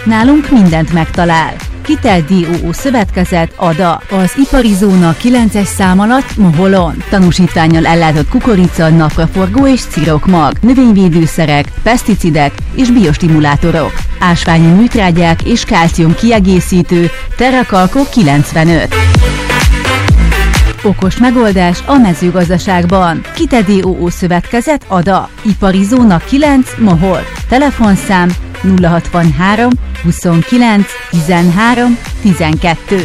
Nálunk mindent megtalál. Kitel DOO szövetkezet ADA. Az ipari zóna 9-es szám alatt Moholon. Tanúsítvánnyal ellátott kukorica, napraforgó és cirokmag, növényvédőszerek, peszticidek és biostimulátorok, ásványi műtrágyák és kálcium kiegészítő, Terrakalko 95. Okos megoldás a mezőgazdaságban. Kitel DOO szövetkezet ADA. Ipari zóna 9 Mohol. Telefonszám 063 29 13 12.